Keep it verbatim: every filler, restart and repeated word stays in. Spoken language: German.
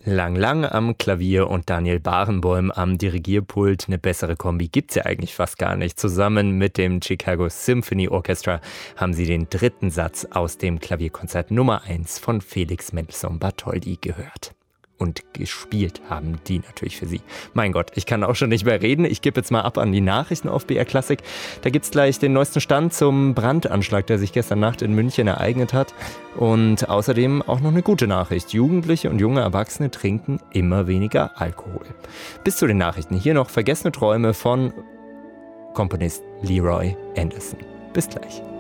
Lang Lang am Klavier und Daniel Barenboim am Dirigierpult. Eine bessere Kombi gibt's ja eigentlich fast gar nicht. Zusammen mit dem Chicago Symphony Orchestra haben sie den dritten Satz aus dem Klavierkonzert Nummer eins von Felix Mendelssohn Bartholdy gehört. Und gespielt haben die natürlich für Sie. Mein Gott, ich kann auch schon nicht mehr reden. Ich gebe jetzt mal ab an die Nachrichten auf B R Klassik. Da gibt es gleich den neuesten Stand zum Brandanschlag, der sich gestern Nacht in München ereignet hat. Und außerdem auch noch eine gute Nachricht. Jugendliche und junge Erwachsene trinken immer weniger Alkohol. Bis zu den Nachrichten hier noch Vergessene Träume von Komponist Leroy Anderson. Bis gleich.